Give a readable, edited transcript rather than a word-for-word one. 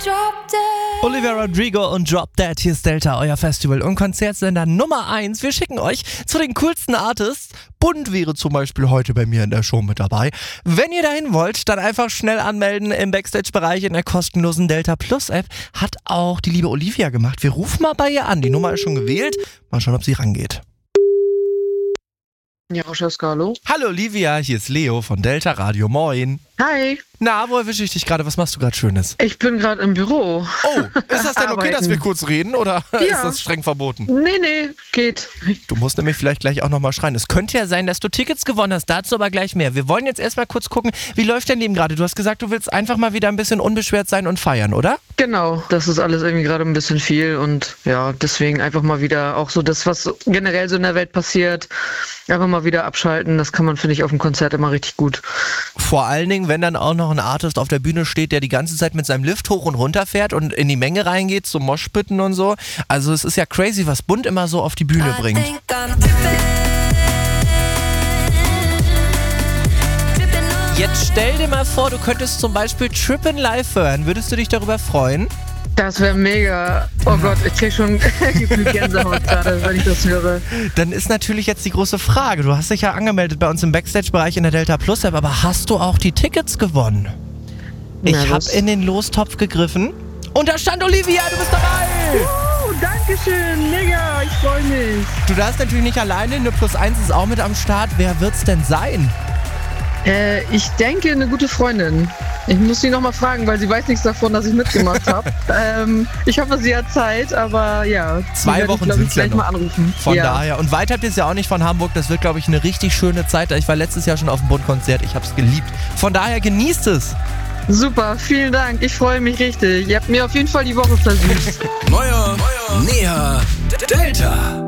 Olivia Rodrigo und Drop Dead. Hier ist Delta, euer Festival- und Konzertsender Nummer 1. Wir schicken euch zu den coolsten Artists. Bund wäre zum Beispiel heute bei mir in der Show mit dabei. Wenn ihr dahin wollt, dann einfach schnell anmelden im Backstage-Bereich in der kostenlosen Delta Plus App. Hat auch die liebe Olivia gemacht. Wir rufen mal bei ihr an. Die Nummer ist schon gewählt. Mal schauen, ob sie rangeht. Ja, Roschewska, hallo. Hallo Olivia, hier ist Leo von Delta Radio. Moin. Hi. Na, wo erwische ich dich gerade? Was machst du gerade Schönes? Ich bin gerade im Büro. Oh, ist das denn okay, dass wir kurz reden oder ist Ja. das streng verboten? Nee, geht. Du musst nämlich vielleicht gleich auch nochmal schreien. Es könnte ja sein, dass du Tickets gewonnen hast, dazu aber gleich mehr. Wir wollen jetzt erstmal kurz gucken, wie läuft dein Leben gerade? Du hast gesagt, du willst einfach mal wieder ein bisschen unbeschwert sein und feiern, oder? Genau, das ist alles irgendwie gerade ein bisschen viel und ja, deswegen einfach mal wieder auch so das, was generell so in der Welt passiert, einfach mal wieder abschalten. Das kann man, finde ich, auf dem Konzert immer richtig gut. Vor allen Dingen, wenn dann auch noch ein Artist auf der Bühne steht, der die ganze Zeit mit seinem Lift hoch und runter fährt und in die Menge reingeht, zum Moshpitten und so. Also es ist ja crazy, was Bund immer so auf die Bühne bringt. Jetzt stell dir mal vor, du könntest zum Beispiel Trippin' live hören. Würdest du dich darüber freuen? Das wäre mega. Oh Gott, ich krieg schon Gefühl Gänsehaut gerade, wenn ich das höre. Dann ist natürlich jetzt die große Frage. Du hast dich ja angemeldet bei uns im Backstage-Bereich in der Delta Plus App, aber hast du auch die Tickets gewonnen? Ich habe in den Lostopf gegriffen und da stand Olivia, du bist dabei! Danke schön, mega, ich freue mich. Du darfst natürlich nicht alleine, eine +1 ist auch mit am Start. Wer wird's denn sein? Ich denke, eine gute Freundin. Ich muss sie nochmal fragen, weil sie weiß nichts davon, dass ich mitgemacht habe. Ich hoffe, sie hat Zeit, aber ja. 2 Wochen sind es ja noch. Mal anrufen. Von daher. Und weit habt ihr es ja auch nicht von Hamburg. Das wird, glaube ich, eine richtig schöne Zeit. Ich war letztes Jahr schon auf dem Bund-Konzert. Ich habe es geliebt. Von daher genießt es. Super, vielen Dank. Ich freue mich richtig. Ihr habt mir auf jeden Fall die Woche versüßt. Neuer, näher, Delta.